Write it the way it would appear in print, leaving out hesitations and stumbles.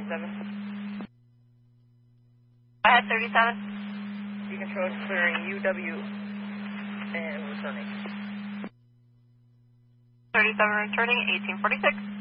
37. I had 37. You control is clearing UW and returning. 37 returning, 1846.